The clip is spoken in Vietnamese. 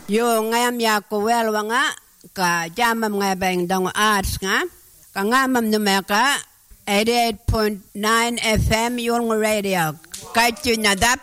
Yo ngayam ya ko welwa nga ka jamam nga bang dong arts nga ka ngamam numeka 88.9 FM yung radio. Kay nadap